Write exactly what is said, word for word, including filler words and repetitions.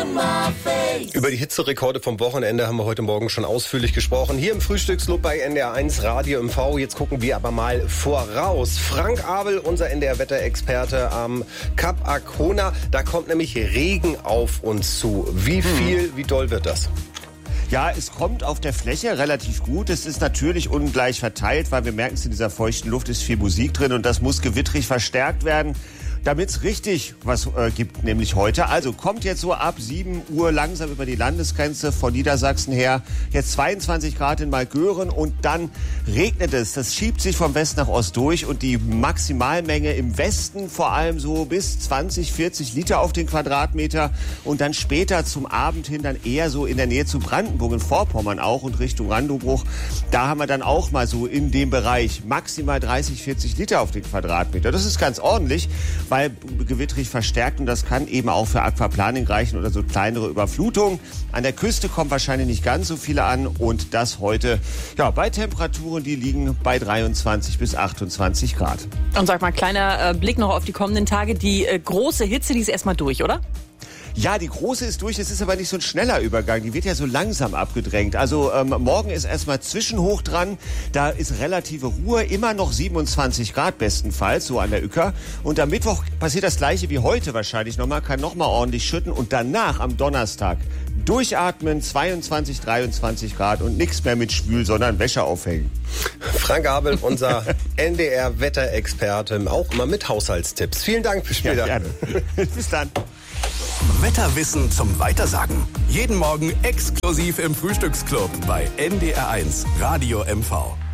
Summerface. Über die Hitzerekorde vom Wochenende haben wir heute Morgen schon ausführlich gesprochen. Hier im Frühstücksclub bei N D R eins Radio M V. Jetzt gucken wir aber mal voraus. Frank Abel, unser N D R-Wetterexperte am Kap Arkona. Da kommt nämlich Regen auf uns zu. Wie viel, hm. wie doll wird das? Ja, es kommt auf der Fläche relativ gut. Es ist natürlich ungleich verteilt, weil wir merken es, in dieser feuchten Luft ist viel Musik drin und das muss gewittrig verstärkt werden, damit es richtig was äh, gibt, nämlich heute. Also kommt jetzt so ab sieben Uhr langsam über die Landesgrenze von Niedersachsen her. Jetzt zweiundzwanzig Grad in Malgören und dann regnet es. Das schiebt sich vom West nach Ost durch und die Maximalmenge im Westen vor allem so bis zwanzig, vierzig Liter auf den Quadratmeter und dann später zum Abend hin dann eher so in der Nähe zu Brandenburg, in Vorpommern auch und Richtung Randobruch. Da haben wir dann auch mal so in dem Bereich maximal dreißig, vierzig Liter auf den Quadratmeter. Das ist ganz ordentlich, weil gewittrig verstärkt und das kann eben auch für Aquaplaning reichen oder so kleinere Überflutungen. An der Küste kommen wahrscheinlich nicht ganz so viele an und das heute ja bei Temperaturen, die liegen bei dreiundzwanzig bis achtundzwanzig Grad. Und sag mal, kleiner äh, Blick noch auf die kommenden Tage. Die äh, große Hitze, die ist erstmal durch, oder? Ja, die große ist durch, es ist aber nicht so ein schneller Übergang, die wird ja so langsam abgedrängt. Also ähm, morgen ist erstmal Zwischenhoch dran, da ist relative Ruhe, immer noch siebenundzwanzig Grad bestenfalls, so an der Uecker. Und am Mittwoch passiert das gleiche wie heute wahrscheinlich nochmal, kann nochmal ordentlich schütten und danach am Donnerstag durchatmen, zweiundzwanzig, dreiundzwanzig Grad und nichts mehr mit Schwül, sondern Wäsche aufhängen. Frank Abel, unser N D R-Wetterexperte, auch immer mit Haushaltstipps. Vielen Dank, bis später. Ja, gerne. Bis dann. Wetterwissen zum Weitersagen. Jeden Morgen exklusiv im Frühstücksclub bei N D R eins Radio M V.